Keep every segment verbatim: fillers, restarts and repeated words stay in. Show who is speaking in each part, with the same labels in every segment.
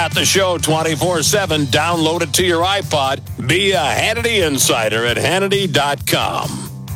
Speaker 1: got the show twenty-four seven. Download it to your iPod. Be a Hannity Insider at Hannity dot com.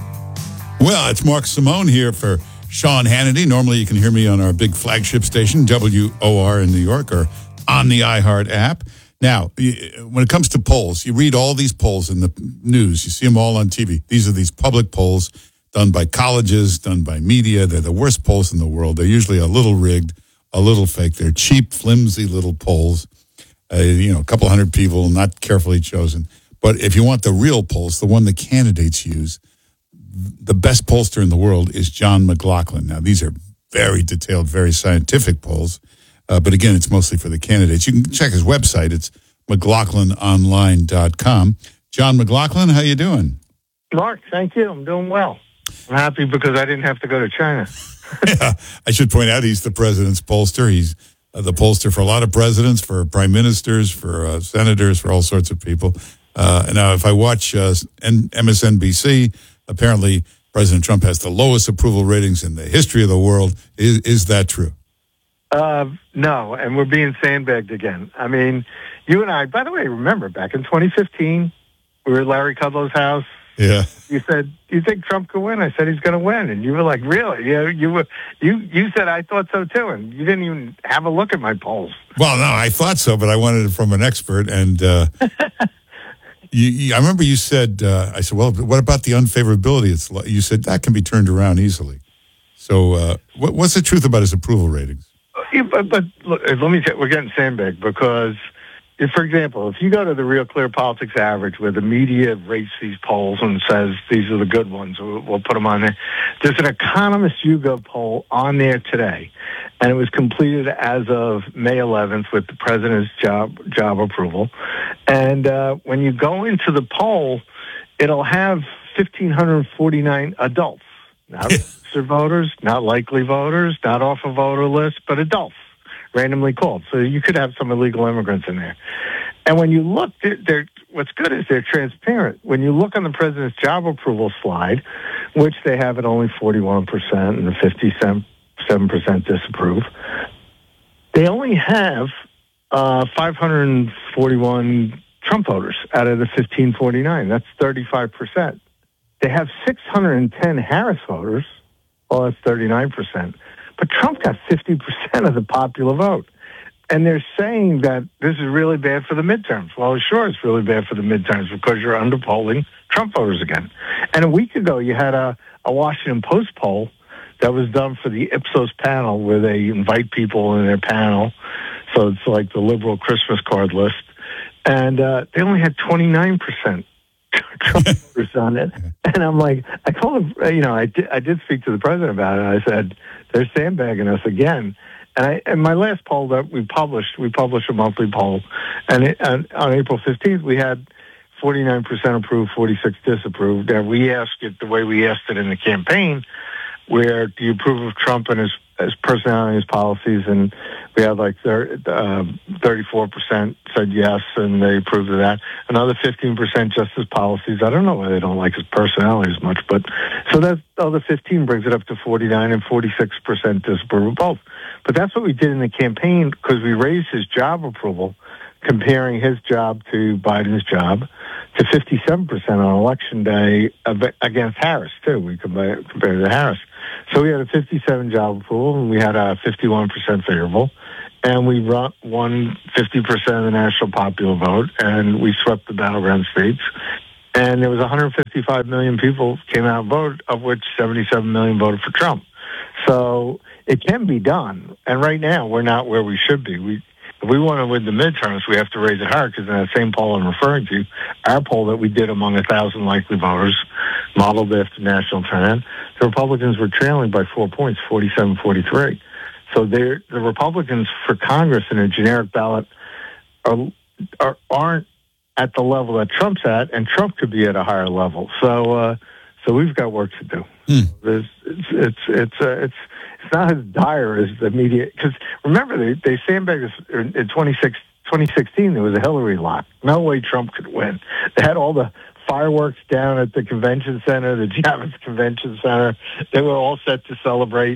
Speaker 2: Well, it's Mark Simone here for Sean Hannity. Normally you can hear me on our big flagship station, W O R in New York, or on the iHeart app. Now, when it comes to polls, you read all these polls in the news. You see them all on T V. These are these public polls done by colleges, done by media. They're the worst polls in the world. They're usually a little rigged, a little fake. They're cheap, flimsy little polls. Uh, you know, a couple hundred people, not carefully chosen. But if you want the real polls, the one the candidates use, the best pollster in the world is John McLaughlin. Now, these are very detailed, very scientific polls. Uh, but again, it's mostly for the candidates. You can check his website. It's McLaughlin Online dot com. John McLaughlin, how you doing?
Speaker 3: Mark, thank you. I'm doing well. I'm happy because I didn't have to go to China.
Speaker 2: Yeah, I should point out he's the president's pollster. He's uh, the pollster for a lot of presidents, for prime ministers, for uh, senators, for all sorts of people. Uh, now, if I watch uh, M S N B C, apparently President Trump has the lowest approval ratings in the history of the world. Is, is that true?
Speaker 3: Uh, no, and we're being sandbagged again. I mean, you and I, by the way, remember back in twenty fifteen, we were at Larry Kudlow's house.
Speaker 2: Yeah.
Speaker 3: You said, "Do you think Trump could win?" I said, "He's going to win." And you were like, "Really?" You you were you you said, "I thought so too," and you didn't even have a look at my polls.
Speaker 2: Well, no, I thought so, but I wanted it from an expert. And uh, you, you, I remember you said, uh, "I said, well, what about the unfavorability?" It's you said that can be turned around easily. So, uh, what, what's the truth about his approval ratings?
Speaker 3: Yeah, but, but look, let me say, we're getting sandbagged because, if, for example, if you go to the Real Clear Politics average where the media rates these polls and says these are the good ones, we'll, we'll put them on there. There's an Economist YouGov poll on there today, and it was completed as of May eleventh with the president's job job approval. And uh, when you go into the poll, it'll have one thousand five hundred forty-nine adults. Not registered voters, not likely voters, not off a voter list, but adults, randomly called. So you could have some illegal immigrants in there. And when you look, they're, they're, what's good is they're transparent. When you look on the president's job approval slide, which they have at only forty-one percent and the fifty-seven percent disapprove, they only have uh, five hundred forty-one Trump voters out of the fifteen forty-nine. That's thirty-five percent. They have six hundred ten Harris voters. Well, that's thirty-nine percent. But Trump got fifty percent of the popular vote. And they're saying that this is really bad for the midterms. Well, sure, it's really bad for the midterms because you're underpolling Trump voters again. And a week ago, you had a, a Washington Post poll that was done for the Ipsos panel where they invite people in their panel. So it's like the liberal Christmas card list. And uh, they only had twenty-nine percent. Trump voters on it, and I'm like, I told him, you know, I did, I did speak to the president about it. I said they're sandbagging us again, and I, and my last poll that we published, we published a monthly poll, and, it, and on April fifteenth we had forty-nine percent approved, forty-six disapproved, and we asked it the way we asked it in the campaign, where do you approve of Trump and his, his personality, his policies, and we had like thirty-four percent said yes, and they approved of that. Another fifteen percent just his policies. I don't know why they don't like his personality as much, but so that other fifteen brings it up to forty-nine, and forty-six percent disapprove of both. But that's what we did in the campaign because we raised his job approval, comparing his job to Biden's job, to fifty-seven percent on Election Day against Harris, too. We compared to Harris. So we had a fifty-seven job approval, and we had a fifty-one percent favorable, and we won fifty percent of the national popular vote, and we swept the battleground states. And there was one hundred fifty-five million people came out and voted, of which seventy-seven million voted for Trump. So it can be done. And right now, we're not where we should be. We If we want to win the midterms, we have to raise it hard because in that same poll I'm referring to, our poll that we did among one thousand likely voters, modeled after national turnout, the Republicans were trailing by four points, forty-seven forty-three. So the Republicans for Congress in a generic ballot are, are, aren't at the level that Trump's at, and Trump could be at a higher level. So uh, so we've got work to do. Hmm. There's, it's it's it's uh, it's it's not as dire as the media. Because remember, they they sandbagged us in twenty sixteen. There was a Hillary lock. No way Trump could win. They had all the fireworks down at the convention center, the Javits Convention Center. They were all set to celebrate.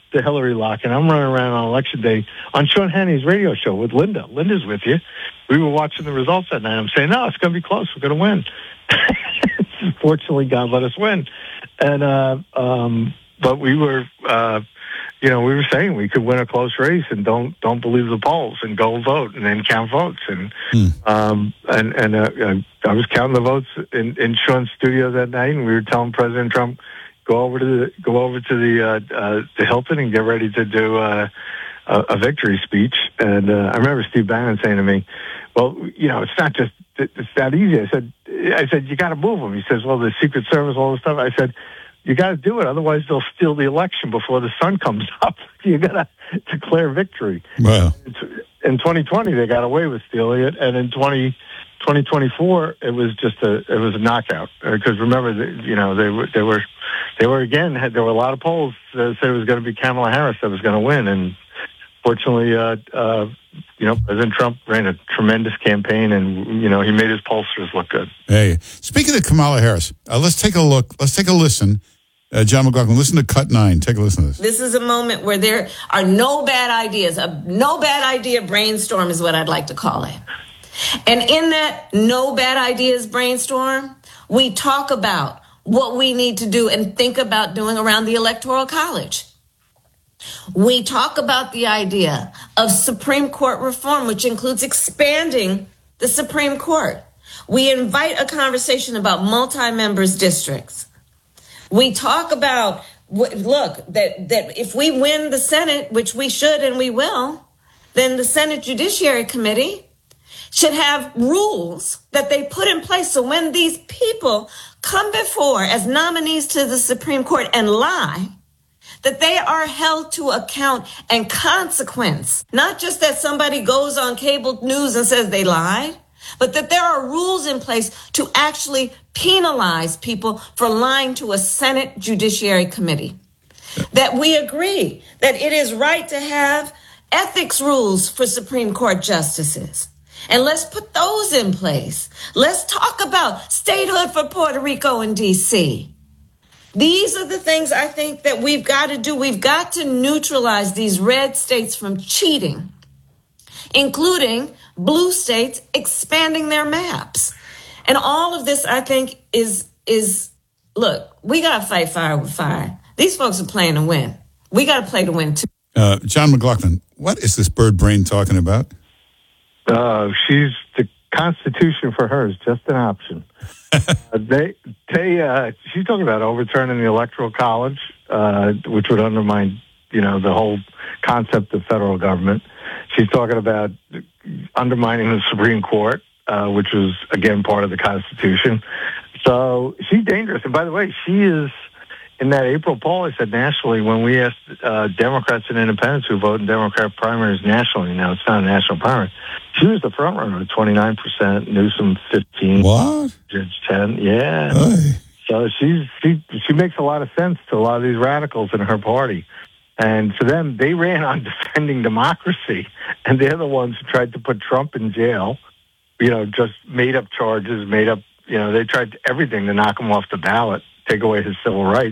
Speaker 3: the Hillary lock, and I'm running around on election day on Sean Hannity's radio show with Linda. Linda's with you. We were watching the results that night. I'm saying, no, it's going to be close. We're going to win. Fortunately, God let us win. And, uh, um, but we were, uh, you know, we were saying we could win a close race, and don't don't believe the polls, and go vote, and then count votes. And hmm. um, and and uh, I was counting the votes in, in Sean's studio that night, and we were telling President Trump, go over to the go over to the uh, uh, the Hilton and get ready to do uh, a, a victory speech. And uh, I remember Steve Bannon saying to me, "Well, you know, it's not just it's that easy." I said, "I said you got to move them." He says, "Well, the Secret Service, all this stuff." I said, "You got to do it, otherwise they'll steal the election before the sun comes up. You got to declare victory."
Speaker 2: Wow.
Speaker 3: In twenty twenty, they got away with stealing it, and in twenty twenty-four, it was just a it was a knockout. Because uh, remember, the, you know, they were they were they were again had, there were a lot of polls that said it was going to be Kamala Harris that was going to win, and fortunately, uh, uh, you know, President Trump ran a tremendous campaign, and you know, he made his pollsters look good.
Speaker 2: Hey, speaking of Kamala Harris, uh, let's take a look. Let's take a listen. Uh, John McLaughlin, listen to Cut Nine. Take a listen to this.
Speaker 4: This is a moment where there are no bad ideas. A no bad idea brainstorm is what I'd like to call it. And in that no bad ideas brainstorm, we talk about what we need to do and think about doing around the Electoral College. We talk about the idea of Supreme Court reform, which includes expanding the Supreme Court. We invite a conversation about multi-members districts. We talk about, look, that, that if we win the Senate, which we should and we will, then the Senate Judiciary Committee should have rules that they put in place so when these people come before as nominees to the Supreme Court and lie, that they are held to account and consequence. Not just that somebody goes on cable news and says they lied, but that there are rules in place to actually penalize people for lying to a Senate Judiciary Committee. That we agree that it is right to have ethics rules for Supreme Court justices. And let's put those in place. Let's talk about statehood for Puerto Rico and D C. These are the things I think that we've got to do. We've got to neutralize these red states from cheating, including blue states expanding their maps. And all of this, I think, is, is look, we got to fight fire with fire. These folks are playing to win. We got to play to win, too.
Speaker 2: Uh, John McLaughlin, what is this bird brain talking about?
Speaker 3: Uh, she's the Constitution for her is just an option. uh, they, they, uh, she's talking about overturning the Electoral College, uh, which would undermine, you know, the whole concept of federal government. She's talking about undermining the Supreme Court, uh, which was again part of the Constitution. So she's dangerous. And by the way, she is in that April poll. I said nationally when we asked uh, Democrats and Independents who vote in Democrat primaries nationally. Now it's not a national primary. She was the front runner at twenty-nine percent, Newsom fifteen,
Speaker 2: what?
Speaker 3: Judge ten. Yeah.
Speaker 2: Hey.
Speaker 3: So she's she she makes a lot of sense to a lot of these radicals in her party. And for them, they ran on defending democracy, and they're the ones who tried to put Trump in jail. You know, just made up charges, made up. You know, they tried everything to knock him off the ballot, take away his civil rights.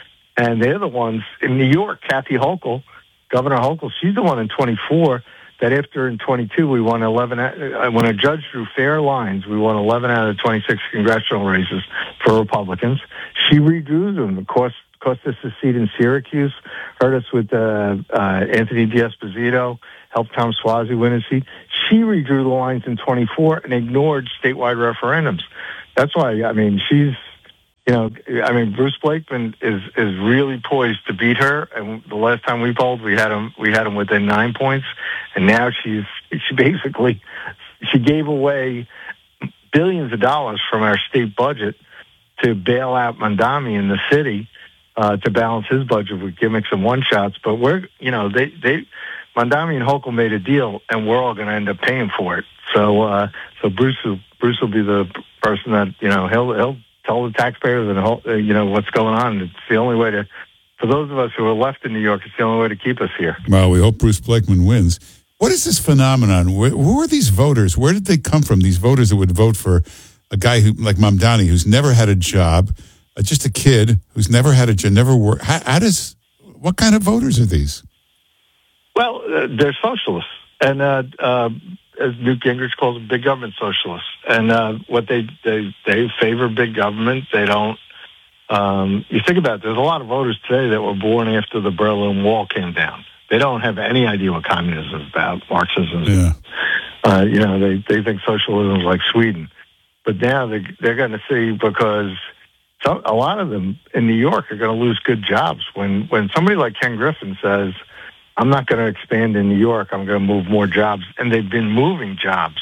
Speaker 3: And they're the ones in New York. Kathy Hochul, Governor Hochul, she's the one in twenty-four that after in twenty-two we won eleven. When a judge drew fair lines, we won eleven out of the twenty-six congressional races for Republicans. She redrew them. Of course, cost us a seat in Syracuse, hurt us with uh, uh, Anthony D'Esposito, helped Tom Suozzi win a seat. She redrew the lines in twenty-four and ignored statewide referendums. That's why, I mean, she's, you know, I mean, Bruce Blakeman is is really poised to beat her. And the last time we polled, we had him we had him within nine points, and now she's she basically she gave away billions of dollars from our state budget to bail out Mamdani in the city. Uh, to balance his budget with gimmicks and one-shots. But we're, you know, they, they, Mamdani and Hochul made a deal, and we're all going to end up paying for it. So, uh, so Bruce, will, Bruce will be the person that, you know, he'll, he'll tell the taxpayers and, uh, you know, what's going on. It's the only way to, for those of us who are left in New York, it's the only way to keep us here.
Speaker 2: Well, we hope Bruce Blakeman wins. What is this phenomenon? Where, who are these voters? Where did they come from? These voters that would vote for a guy who, like Mamdani, who's never had a job, Uh, just a kid who's never had a job, never worked. How, how does, what kind of voters are these?
Speaker 3: Well, uh, they're socialists, and uh, uh, as Newt Gingrich calls them, big government socialists. And uh, what they, they they favor big government. They don't. Um, you think about it, there's a lot of voters today that were born after the Berlin Wall came down. They don't have any idea what communism is about, Marxism.
Speaker 2: Yeah.
Speaker 3: Uh, you know, they, they think socialism is like Sweden. But now they, they're going to see, because so, a lot of them in New York are going to lose good jobs. When, when somebody like Ken Griffin says, I'm not going to expand in New York, I'm going to move more jobs, and they've been moving jobs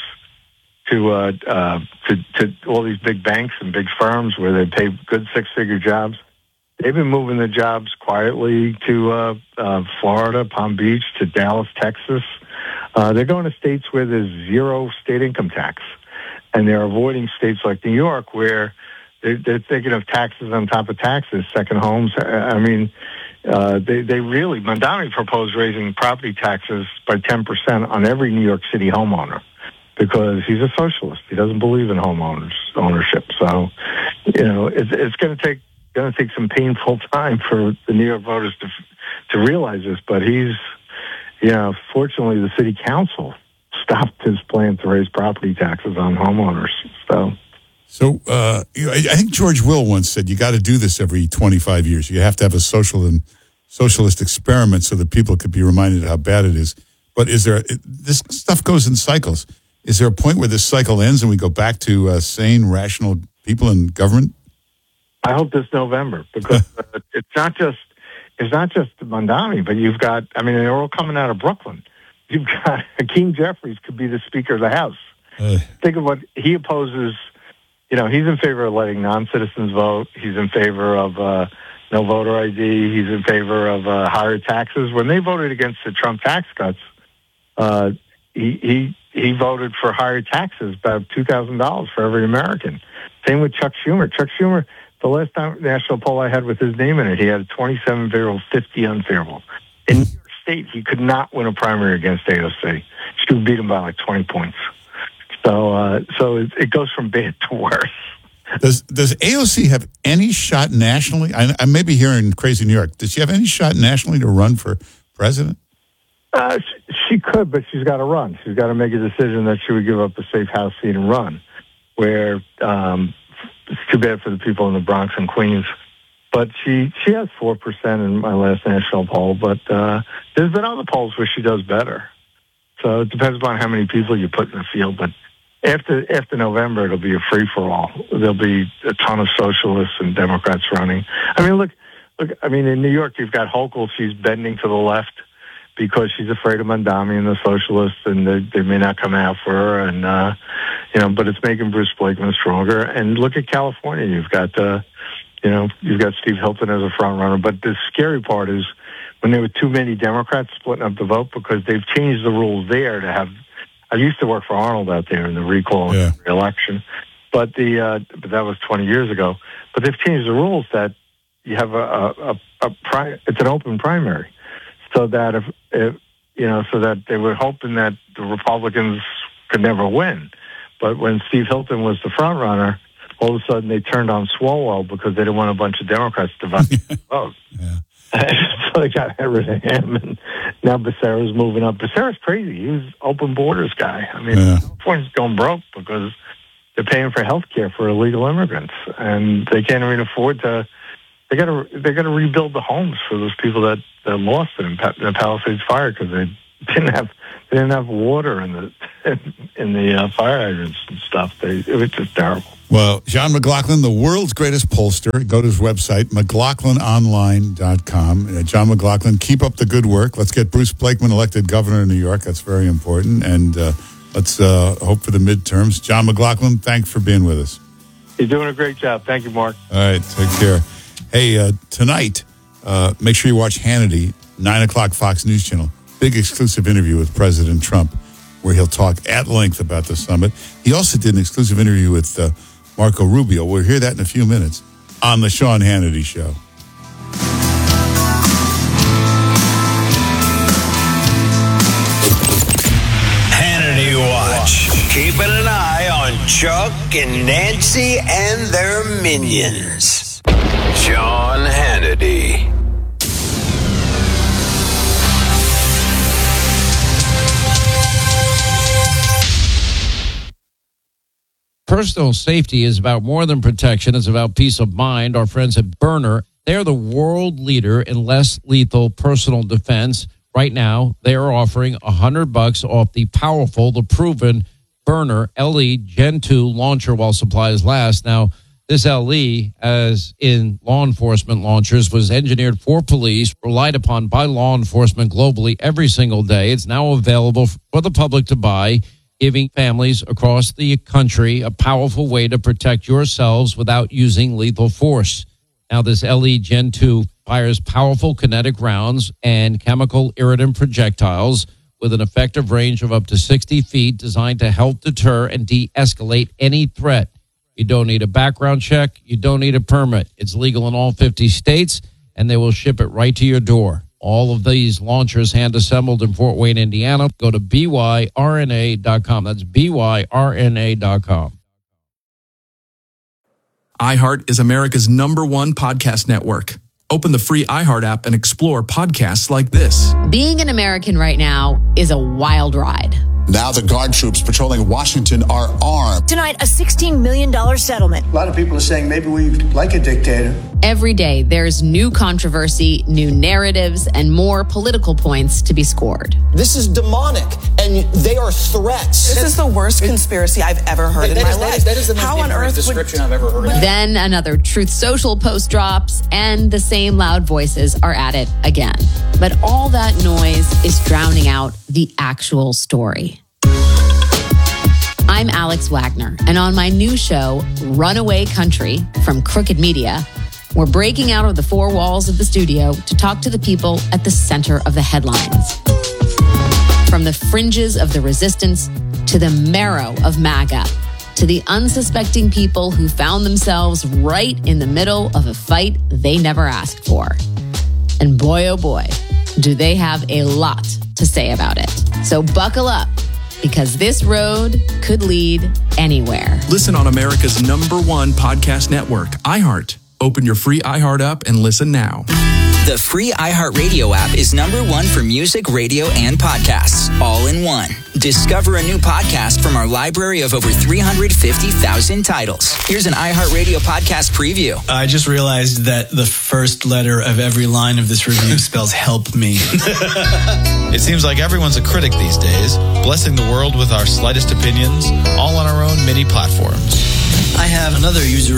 Speaker 3: to, uh, uh, to to all these big banks and big firms where they pay good six-figure jobs. They've been moving the jobs quietly to uh, uh, Florida, Palm Beach, to Dallas, Texas. Uh, they're going to states where there's zero state income tax, and they're avoiding states like New York where they're, they're thinking of taxes on top of taxes, second homes. I mean, uh, they, they really, Mondani proposed raising property taxes by ten percent on every New York City homeowner, because he's a socialist. He doesn't believe in homeowners ownership. So, you know, it's, it's going to take going to take some painful time for the New York voters to to realize this. But he's, you know, fortunately, the city council stopped his plan to raise property taxes on homeowners. So,
Speaker 2: so uh, I think George Will once said you got to do this every twenty-five years. You have to have a social and socialist experiment so that people could be reminded of how bad it is. But is there this stuff goes in cycles? Is there a point where this cycle ends and we go back to uh, sane, rational people in government?
Speaker 3: I hope this November, because uh, it's not just it's not just Mondani, but you've got, I mean, they're all coming out of Brooklyn. You've got Hakeem Jeffries could be the Speaker of the House. Uh, Think of what he opposes. You know, he's in favor of letting non-citizens vote. He's in favor of uh, no voter I D. He's in favor of uh, higher taxes. When they voted against the Trump tax cuts, uh, he, he he voted for higher taxes, about two thousand dollars for every American. Same with Chuck Schumer. Chuck Schumer, the last time national poll I had with his name in it, he had a twenty-seven favorable, fifty unfavorable. In New York State, he could not win a primary against A O C. She would beat him by like twenty points. So, uh, so it, it goes from bad to worse.
Speaker 2: Does Does A O C have any shot nationally? I, I may be hearing crazy New York. Does she have any shot nationally to run for president?
Speaker 3: Uh, she, she could, but she's got to run. She's got to make a decision that she would give up a safe House seat and run. Where um, it's too bad for the people in the Bronx and Queens. But she she has four percent in my last national poll. But uh, there's been other polls where she does better. So it depends upon how many people you put in the field. But after after November, it'll be a free for all. There'll be a ton of socialists and Democrats running. I mean, look, look. I mean, in New York, you've got Hochul. She's bending to the left because she's afraid of Mondani and the socialists, and they, they may not come out for her. And uh, you know, but it's making Bruce Blakeman stronger. And look at California. You've got uh, you know, you've got Steve Hilton as a front runner. But the scary part is when there were too many Democrats splitting up the vote, because they've changed the rules there to have. I used to work for Arnold out there in the recall
Speaker 2: yeah.
Speaker 3: and the election, but the uh, but that was twenty years ago. But they've changed the rules that you have a a, a, a pri- it's an open primary, so that if, if you know, so that they were hoping that the Republicans could never win. But when Steve Hilton was the front runner, all of a sudden they turned on Swalwell because they didn't want a bunch of Democrats to vote.
Speaker 2: Yeah.
Speaker 3: So they got rid of him, and now Becerra's moving up. Becerra's crazy. He was open borders guy. I mean,
Speaker 2: yeah.
Speaker 3: California's going broke because they're paying for health care for illegal immigrants, and they can't even afford to. They got to. They got to rebuild the homes for those people that, that lost it in, in the Palisades fire because they didn't have they didn't have water in the in, in the uh, fire hydrants and stuff. They, it was just terrible.
Speaker 2: Well, John McLaughlin, the world's greatest pollster. Go to his website, McLaughlin Online dot com. Uh, John McLaughlin, keep up the good work. Let's get Bruce Blakeman elected governor of New York. That's very important. And uh, let's uh, hope for the midterms. John McLaughlin, thanks for being with us.
Speaker 3: You're doing a great job. Thank you, Mark.
Speaker 2: All right, take care. Hey, uh, tonight, uh, make sure you watch Hannity, nine o'clock Fox News Channel. Big exclusive interview with President Trump, where he'll talk at length about the summit. He also did an exclusive interview with uh, Marco Rubio. We'll hear that in a few minutes on the Sean Hannity Show.
Speaker 5: Hannity Watch. Keeping an eye on Chuck and Nancy and their minions. Sean Hannity.
Speaker 6: personal safety is about more than protection. It's about peace of mind. Our friends at Byrna, they're the world leader in less lethal personal defense. Right now, they are offering one hundred bucks off the powerful, the proven Byrna L E Gen two launcher while supplies last. Now, this L E, as in law enforcement launchers, was engineered for police, relied upon by law enforcement globally every single day. It's now available for the public to buy, giving families across the country a powerful way to protect yourselves without using lethal force. Now, this L E Gen two fires powerful kinetic rounds and chemical irritant projectiles with an effective range of up to sixty feet, designed to help deter and de-escalate any threat. You don't need a background check. You don't need a permit. It's legal in all fifty states, and they will ship it right to your door. All of these launchers hand-assembled in Fort Wayne, Indiana. Go to B Y R N A dot com. That's B Y R N A dot com.
Speaker 7: iHeart is America's number one podcast network. Open the free iHeart app and explore podcasts like this.
Speaker 8: Being an American right now is a wild ride.
Speaker 9: Now the guard troops patrolling Washington are armed.
Speaker 10: Tonight, a sixteen million dollars settlement.
Speaker 11: A lot of people are saying maybe we like a dictator.
Speaker 8: Every day, there's new controversy, new narratives, and more political points to be scored.
Speaker 12: This is demonic, and they are threats.
Speaker 13: This is the worst conspiracy I've ever heard
Speaker 12: Hey,
Speaker 13: in
Speaker 12: that
Speaker 13: my
Speaker 12: is- that
Speaker 13: life.
Speaker 12: is- that is the most
Speaker 13: How on
Speaker 12: ignorant
Speaker 13: earth
Speaker 12: description
Speaker 13: would...
Speaker 12: I've ever heard.
Speaker 8: Then another Truth Social post drops, and the same loud voices are at it again. But all that noise is drowning out the actual story. I'm Alex Wagner, and on my new show, Runaway Country from Crooked Media, we're breaking out of the four walls of the studio to talk to the people at the center of the headlines. From the fringes of the resistance to the marrow of MAGA, to the unsuspecting people who found themselves right in the middle of a fight they never asked for. And boy, oh boy, do they have a lot to say about it. So buckle up, because this road could lead anywhere.
Speaker 7: Listen on America's number one podcast network, iHeart. Open your free iHeart app and listen now.
Speaker 14: The free iHeartRadio app is number one for music, radio, and podcasts, all in one. Discover a new podcast from our library of over three hundred fifty thousand titles. Here's an iHeartRadio podcast preview.
Speaker 15: I just realized that the first letter of every line of this review spells help me.
Speaker 16: It seems like everyone's a critic these days, blessing the world with our slightest opinions, all on our own mini platforms.
Speaker 15: I have another user